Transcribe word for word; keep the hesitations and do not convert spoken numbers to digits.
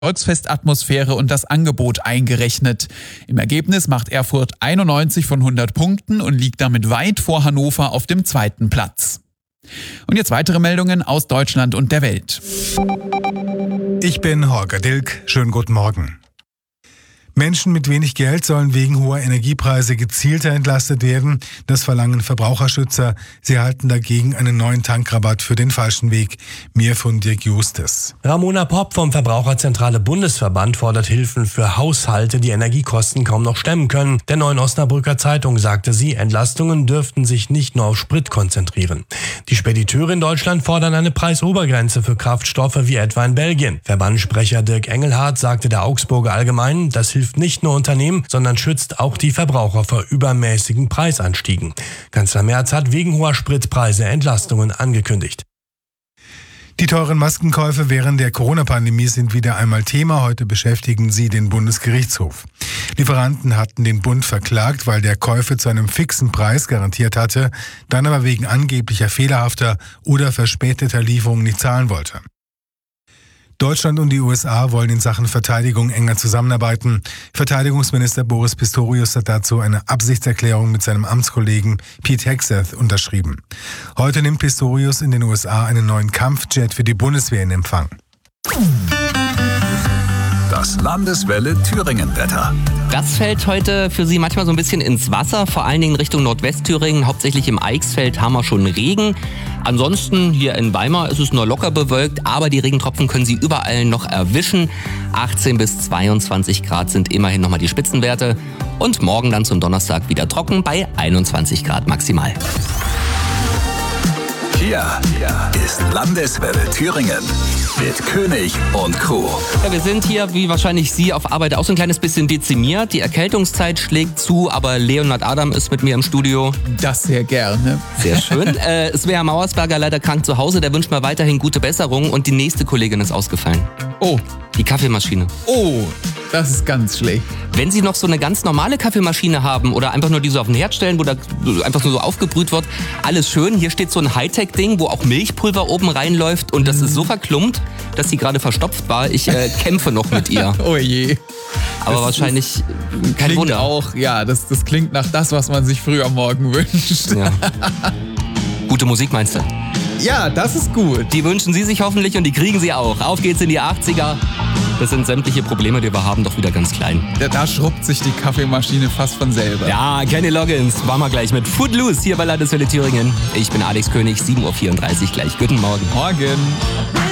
Volksfestatmosphäre und das Angebot eingerechnet. Im Ergebnis macht Erfurt einundneunzig von hundert Punkten und liegt damit weit vor Hannover auf dem zweiten Platz. Und jetzt weitere Meldungen aus Deutschland und der Welt. Ich bin Holger Dilk. Schönen guten Morgen. Menschen mit wenig Geld sollen wegen hoher Energiepreise gezielter entlastet werden. Das verlangen Verbraucherschützer. Sie erhalten dagegen einen neuen Tankrabatt für den falschen Weg. Mehr von Dirk Justes. Ramona Popp vom Verbraucherzentrale Bundesverband fordert Hilfen für Haushalte, die Energiekosten kaum noch stemmen können. Der Neuen Osnabrücker Zeitung sagte sie, Entlastungen dürften sich nicht nur auf Sprit konzentrieren. Die Spediteure in Deutschland fordern eine Preisobergrenze für Kraftstoffe wie etwa in Belgien. Verbandssprecher Dirk Engelhardt sagte der Augsburger Allgemeinen, das hilft nicht nur Unternehmen, sondern schützt auch die Verbraucher vor übermäßigen Preisanstiegen. Kanzler Merz hat wegen hoher Spritpreise Entlastungen angekündigt. Die teuren Maskenkäufe während der Corona-Pandemie sind wieder einmal Thema. Heute beschäftigen sie den Bundesgerichtshof. Lieferanten hatten den Bund verklagt, weil der Käufer zu einem fixen Preis garantiert hatte, dann aber wegen angeblicher fehlerhafter oder verspäteter Lieferungen nicht zahlen wollte. Deutschland und die U S A wollen in Sachen Verteidigung enger zusammenarbeiten. Verteidigungsminister Boris Pistorius hat dazu eine Absichtserklärung mit seinem Amtskollegen Pete Hegseth unterschrieben. Heute nimmt Pistorius in den U S A einen neuen Kampfjet für die Bundeswehr in Empfang. Das Landeswelle Thüringen-Wetter. Das fällt heute für Sie manchmal so ein bisschen ins Wasser, vor allen Dingen Richtung Nordwestthüringen. Hauptsächlich im Eichsfeld haben wir schon Regen. Ansonsten hier in Weimar ist es nur locker bewölkt, aber die Regentropfen können Sie überall noch erwischen. achtzehn bis zweiundzwanzig Grad sind immerhin nochmal die Spitzenwerte. Und morgen dann zum Donnerstag wieder trocken bei einundzwanzig Grad maximal. Hier ist Landeswelle Thüringen mit König und Co. Ja, wir sind hier, wie wahrscheinlich Sie auf Arbeit, auch so ein kleines bisschen dezimiert. Die Erkältungszeit schlägt zu, aber Leonhard Adam ist mit mir im Studio. Das sehr gerne. Sehr schön. äh, Svea Mauersberger leider krank zu Hause, der wünscht mir weiterhin gute Besserung und die nächste Kollegin ist ausgefallen. Oh. Die Kaffeemaschine. Oh, das ist ganz schlecht. Wenn Sie noch so eine ganz normale Kaffeemaschine haben oder einfach nur diese auf den Herd stellen, wo da einfach nur so aufgebrüht wird, alles schön. Hier steht so ein Hightech-Ding, wo auch Milchpulver oben reinläuft und das ist so verklumpt, dass sie gerade verstopft war. Ich äh, kämpfe noch mit ihr. Oh je. Aber das wahrscheinlich ist, kein klingt Wunder. Auch, ja, das, das klingt nach das, was man sich früh am Morgen wünscht. Ja. Gute Musik meinst du? Ja, das ist gut. Die wünschen Sie sich hoffentlich und die kriegen Sie auch. Auf geht's in die achtziger. Das sind sämtliche Probleme, die wir haben, doch wieder ganz klein. Da, da schrubbt sich die Kaffeemaschine fast von selber. Ja, Kenny Loggins, waren wir gleich mit Footloose hier bei Landeswelle Thüringen. Ich bin Alex König, sieben Uhr vierunddreißig gleich. Guten Morgen. Morgen.